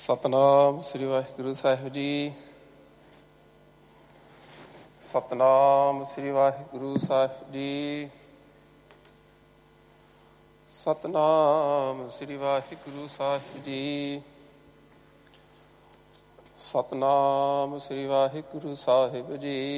Satnam Sri Waheguru Sahib ji. Satnam Sri Waheguru Sahib ji. Satnam Sri Waheguru Sahib ji. Satnam Sri Waheguru Sahib ji.